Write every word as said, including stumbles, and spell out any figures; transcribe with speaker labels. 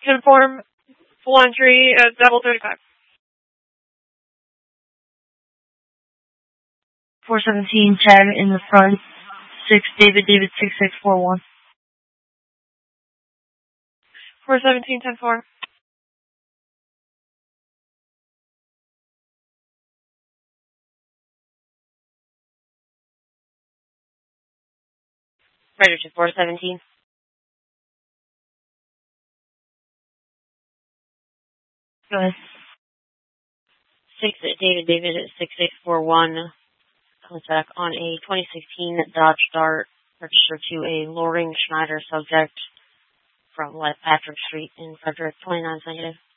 Speaker 1: Conform full entry at double thirty-five.
Speaker 2: four seventeen, Chad in the front. six, David, David, six six four one.
Speaker 1: four seventeen, ten four.
Speaker 3: Rider to four seventeen.
Speaker 2: Go ahead.
Speaker 3: six, David, David at six six four one. Comes back on a twenty sixteen Dodge Dart registered to a Loring Schneider subject from West Patrick Street in Frederick, twenty-nine negative.